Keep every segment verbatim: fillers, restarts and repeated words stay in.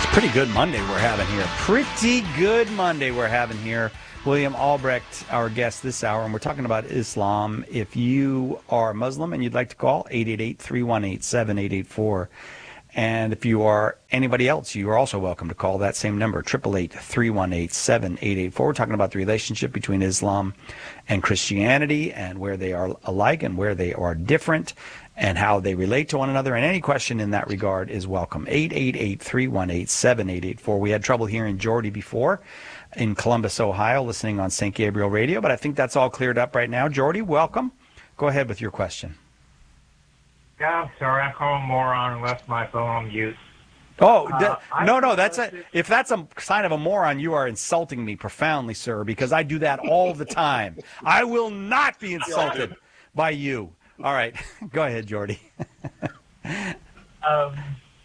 Pretty good Monday we're having here. Pretty good Monday we're having here. William Albrecht, our guest this hour, and we're talking about Islam. If you are Muslim and you'd like to call, eight eight eight, three one eight, seven eight eight four. And if you are anybody else, you are also welcome to call that same number, eight eight eight, three one eight, seven eight eight four. We're talking about the relationship between Islam and Christianity and where they are alike and where they are different and how they relate to one another. And any question in that regard is welcome. eight eight eight, three one eight, seven eight eight four. We had trouble hearing Jordy before in Columbus, Ohio, listening on Saint Gabriel Radio, but I think that's all cleared up right now. Jordy, welcome. Go ahead with your question. Yeah, I'm sorry. I called moron and left my phone on mute. Oh, uh, no, no, that's a, if that's a sign of a moron, you are insulting me profoundly, sir, because I do that all the time. I will not be insulted by you. All right, go ahead, Jordy. um,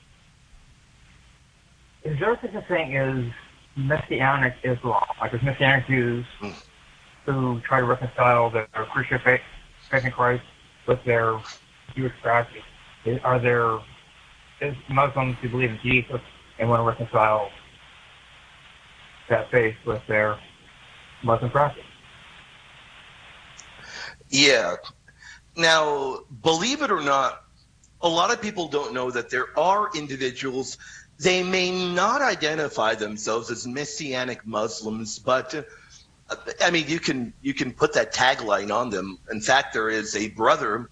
is there such a thing as Messianic Islam? Like there's Messianic Jews who try to reconcile their Christian faith, faith in Christ with their Jewish practice. Are there is Muslims who believe in Jesus and want to reconcile that faith with their Muslim practice? Yeah. Now, believe it or not, a lot of people don't know that there are individuals, they may not identify themselves as Messianic Muslims, but uh, I mean, you can you can put that tagline on them. In fact, there is a brother,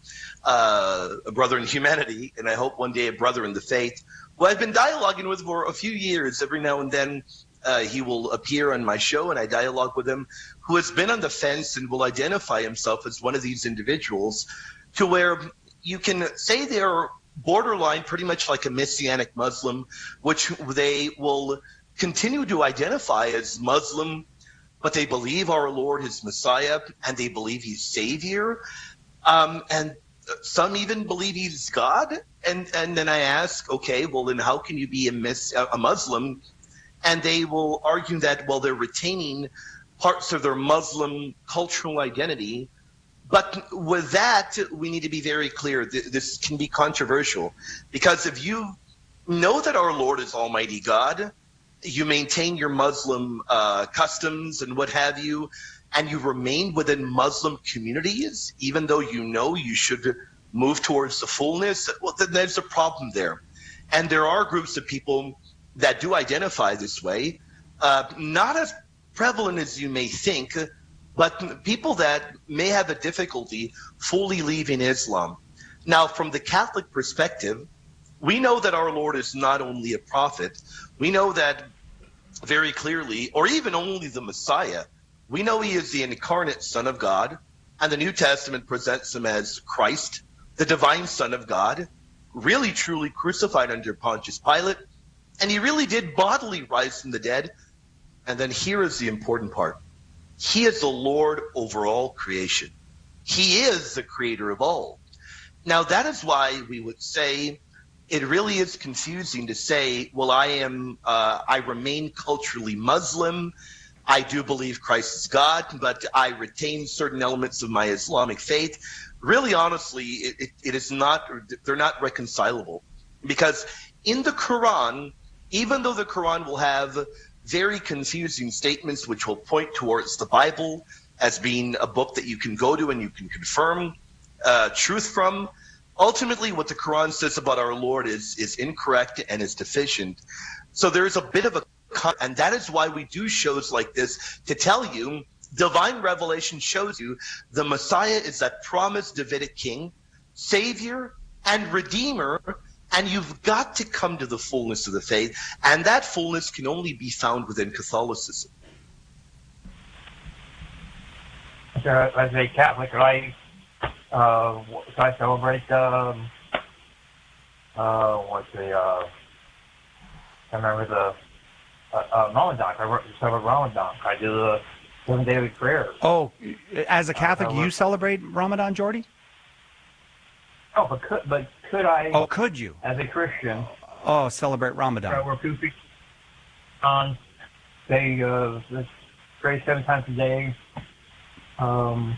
uh, a brother in humanity, and I hope one day a brother in the faith, who I've been dialoguing with for a few years. Every now and then uh, he will appear on my show, and I dialogue with him, who has been on the fence and will identify himself as one of these individuals, to where you can say they're borderline pretty much like a Messianic Muslim, which they will continue to identify as Muslim, but they believe our Lord is Messiah, and they believe he's Savior. Um, and some even believe he's God. And, and then I ask, okay, well, then how can you be a, mis- a Muslim? And they will argue that, well, they're retaining parts of their Muslim cultural identity. But with that, we need to be very clear. This can be controversial, because if you know that our Lord is Almighty God, you maintain your Muslim uh, customs and what have you, and you remain within Muslim communities, even though you know you should move towards the fullness, well, then there's a problem there. And there are groups of people that do identify this way, uh, not as prevalent as you may think, but people that may have a difficulty fully leaving Islam. Now, from the Catholic perspective, we know that our Lord is not only a prophet. We know that very clearly, or even only the Messiah. We know he is the incarnate Son of God, and the New Testament presents him as Christ, the divine Son of God, really truly crucified under Pontius Pilate, and he really did bodily rise from the dead. And then here is the important part. He is the Lord over all creation. He is the creator of all. Now, that is why we would say it really is confusing to say, well, I am, uh, I remain culturally Muslim. I do believe Christ is God, but I retain certain elements of my Islamic faith. Really, honestly, it, it, it is not, they're not reconcilable. Because in the Quran, even though the Quran will have very confusing statements which will point towards the Bible as being a book that you can go to and you can confirm uh, truth from, ultimately what the Quran says about our Lord is is incorrect and is deficient. So there's a bit of a, and that is why we do shows like this, to tell you divine revelation shows you the Messiah is that promised Davidic king, savior, and redeemer. And you've got to come to the fullness of the faith, and that fullness can only be found within Catholicism. So, as a Catholic, I, uh, so I celebrate, um, uh, what's the, uh, I remember the, uh, uh, Ramadan. I celebrate Ramadan. I do the seven daily prayers. Oh, as a Catholic, you celebrate Ramadan, Jordy? Oh, but could, but could I? Oh, could you? As a Christian. Oh, celebrate Ramadan. Uh, we're goofy. On, they uh, pray seven times a day. Um.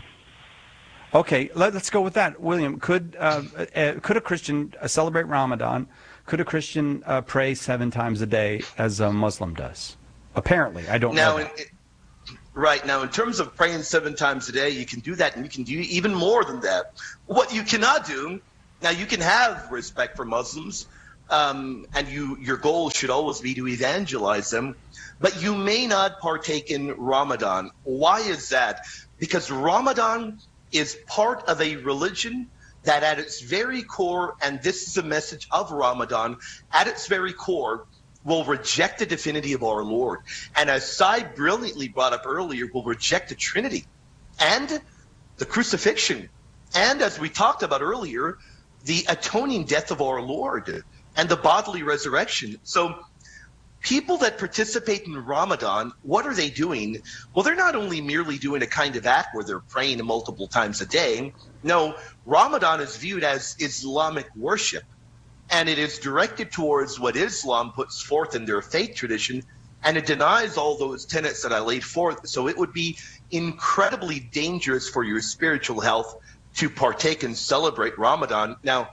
Okay, let, us go with that, William. Could uh, uh, could a Christian uh, celebrate Ramadan? could a Christian uh, pray seven times a day as a Muslim does? Apparently, I don't now, know. That. In, right now, in terms of praying seven times a day, you can do that, and you can do even more than that. What you cannot do, now you can have respect for Muslims, um, and you your goal should always be to evangelize them, but you may not partake in Ramadan. Why is that? Because Ramadan is part of a religion that at its very core, and this is a message of Ramadan, at its very core, will reject the divinity of our Lord. And as Sai brilliantly brought up earlier, will reject the Trinity and the crucifixion. And as we talked about earlier, the atoning death of our Lord and the bodily resurrection. So people that participate in Ramadan, what are they doing? Well, they're not only merely doing a kind of act where they're praying multiple times a day. No, Ramadan is viewed as Islamic worship, and it is directed towards what Islam puts forth in their faith tradition, and it denies all those tenets that I laid forth. So it would be incredibly dangerous for your spiritual health to partake and celebrate Ramadan. Now,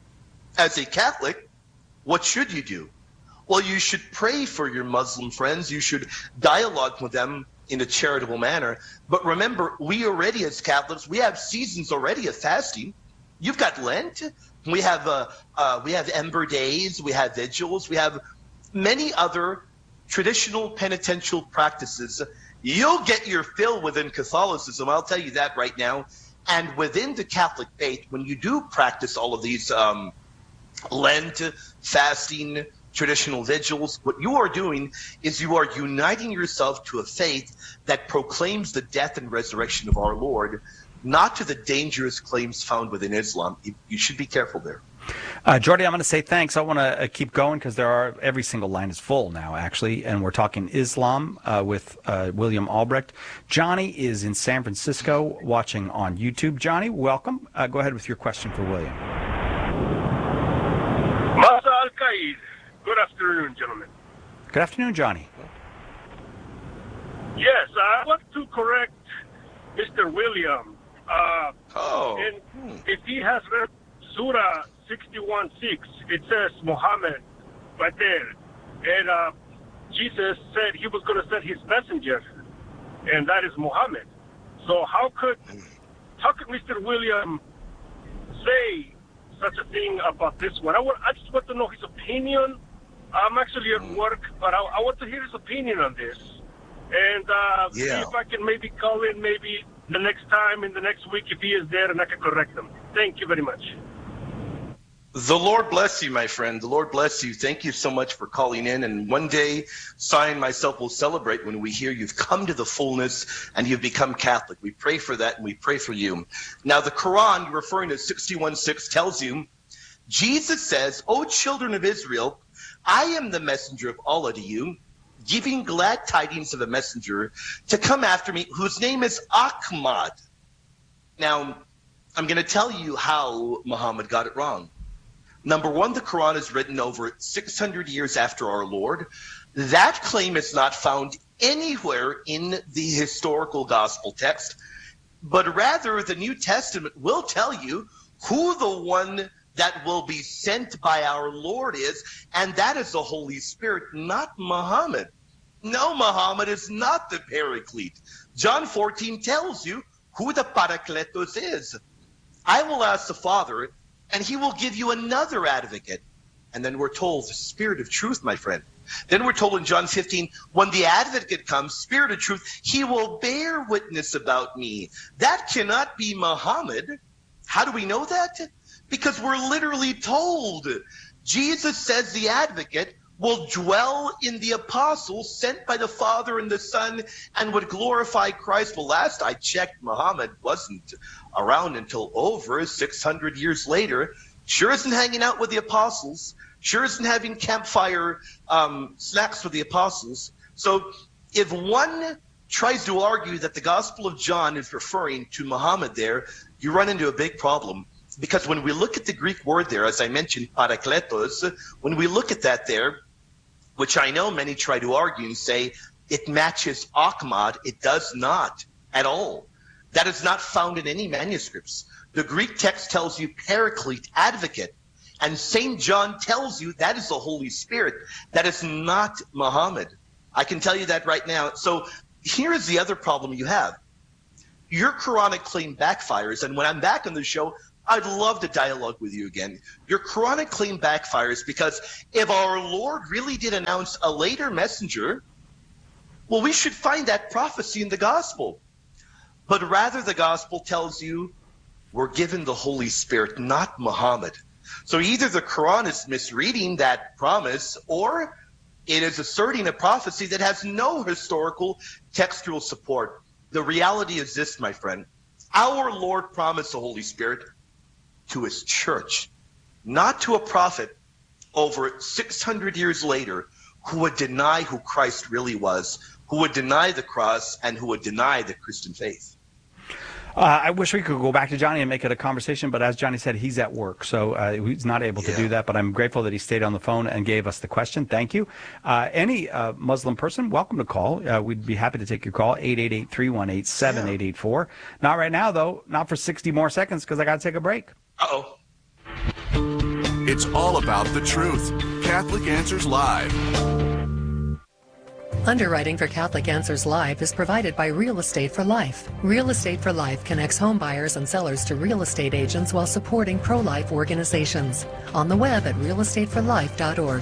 as a Catholic, what should you do? Well, you should pray for your Muslim friends. You should dialogue with them in a charitable manner. But remember, we already, as Catholics, we have seasons already of fasting. You've got Lent. We have uh, uh, we have Ember Days. We have vigils. We have many other traditional penitential practices. You'll get your fill within Catholicism. I'll tell you that right now. And within the Catholic faith, when you do practice all of these um, Lent, fasting, traditional vigils, what you are doing is you are uniting yourself to a faith that proclaims the death and resurrection of our Lord, not to the dangerous claims found within Islam. You, you should be careful there. Uh, Jordy, I'm going to say thanks. I want to uh, keep going because there are every single line is full now, actually, and we're talking Islam uh, with uh, William Albrecht. Johnny is in San Francisco watching on YouTube. Johnny, welcome. Uh, go ahead with your question for William. Masa Al-Qaid. Good afternoon, gentlemen. Good afternoon, Johnny. Yes, I want to correct Mister William. Uh, oh. And Hmm. if he has read Surah sixty-one six, it says Muhammad right there. And uh, Jesus said he was going to send his messenger, and that is Muhammad. So how could, how could Mister William say such a thing about this one? I, want, I just want to know his opinion. I'm actually at work, but I, I want to hear his opinion on this. And uh, see Yeah. if I can maybe call in maybe the next time, in the next week, if he is there, and I can correct him. Thank you very much. The Lord bless you, my friend. The Lord bless you. Thank you so much for calling in. And one day, Sai and myself will celebrate when we hear you've come to the fullness and you've become Catholic. We pray for that, and we pray for you. Now, the Quran, referring to sixty-one six, tells you, Jesus says, O children of Israel, I am the messenger of Allah to you, giving glad tidings of a messenger to come after me, whose name is Ahmad. Now, I'm going to tell you how Muhammad got it wrong. Number one, the Quran is written over six hundred years after our Lord. That claim is not found anywhere in the historical gospel text, but rather the New Testament will tell you who the one that will be sent by our Lord is, and that is the Holy Spirit, not Muhammad. No, Muhammad is not the Paraclete. John fourteen tells you who the Parakletos is. I will ask the Father, and he will give you another advocate. And then we're told, the Spirit of truth, my friend. Then we're told in John fifteen, when the advocate comes, Spirit of truth, he will bear witness about me. That cannot be Muhammad. How do we know that? Because we're literally told. Jesus says the advocate will dwell in the apostles sent by the Father and the Son and would glorify Christ. Well, last I checked, Muhammad wasn't around until over six hundred years later. Sure isn't hanging out with the apostles. Sure isn't having campfire um, snacks with the apostles. So if one tries to argue that the Gospel of John is referring to Muhammad there, you run into a big problem. Because when we look at the Greek word there, as I mentioned, parakletos, when we look at that there, which I know many try to argue and say it matches Ahmad, it does not at all. That is not found in any manuscripts. The Greek text tells you paraclete, advocate. And Saint John tells you that is the Holy Spirit. That is not Muhammad. I can tell you that right now. So here is the other problem you have. Your Quranic claim backfires, and when I'm back on the show, I'd love to dialogue with you again. Your Quranic claim backfires because if our Lord really did announce a later messenger, well, we should find that prophecy in the gospel. But rather the gospel tells you we're given the Holy Spirit, not Muhammad. So either the Quran is misreading that promise, or it is asserting a prophecy that has no historical textual support. The reality is this, my friend. Our Lord promised the Holy Spirit to his church, not to a prophet over six hundred years later who would deny who Christ really was, who would deny the cross, and who would deny the Christian faith. Uh, I wish we could go back to Johnny and make it a conversation, but as Johnny said, he's at work, so uh, he's not able to Yeah. do that. But I'm grateful that he stayed on the phone and gave us the question. Thank you. Uh, any uh, Muslim person, welcome to call. Uh, we'd be happy to take your call, eight eight eight, three one eight, seven eight eight four. Not right now, though. Not for sixty more seconds, because I got to take a break. Uh-oh. It's all about the truth. Catholic Answers Live. Underwriting for Catholic Answers Live is provided by Real Estate for Life. Real Estate for Life connects home buyers and sellers to real estate agents while supporting pro-life organizations. On the web at real estate for life dot org.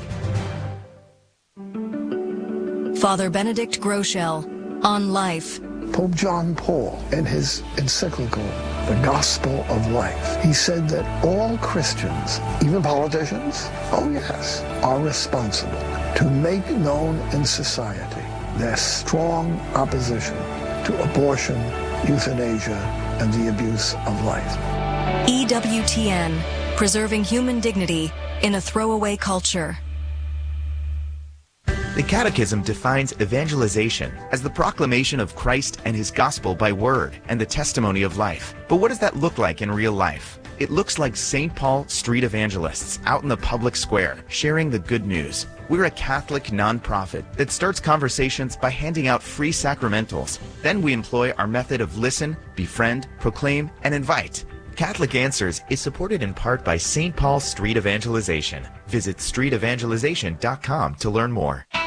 Father Benedict Groeschel on life. Pope John Paul, in his encyclical, The Gospel of Life, he said that all Christians, even politicians, oh yes, are responsible to make known in society their strong opposition to abortion, euthanasia, and the abuse of life. E W T N, preserving human dignity in a throwaway culture. The Catechism defines evangelization as the proclamation of Christ and his gospel by word and the testimony of life. But what does that look like in real life? It looks like Saint Paul street evangelists out in the public square sharing the good news. We're a Catholic nonprofit that starts conversations by handing out free sacramentals. Then we employ our method of listen, befriend, proclaim, and invite. Catholic Answers is supported in part by Saint Paul Street Evangelization. Visit street evangelization dot com to learn more.